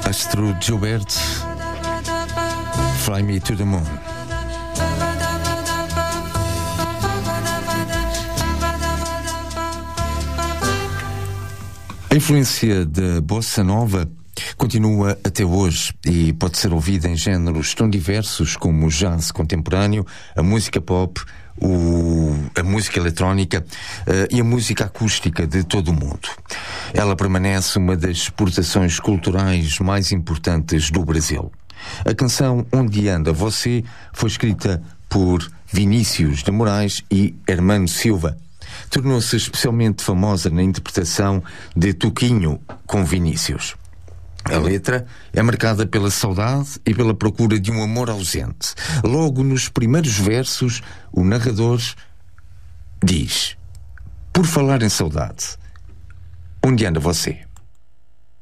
Astro Gilberto, Fly Me to the Moon. A influência da bossa nova continua até hoje e pode ser ouvida em géneros tão diversos como o jazz contemporâneo, a música pop, a música eletrónica e a música acústica de todo o mundo. Ela permanece uma das exportações culturais mais importantes do Brasil. A canção Onde Anda Você foi escrita por Vinícius de Moraes e Hermano Silva. Tornou-se especialmente famosa na interpretação de Tuquinho com Vinícius. A letra é marcada pela saudade e pela procura de um amor ausente. Logo nos primeiros versos, o narrador diz: por falar em saudade, onde anda você?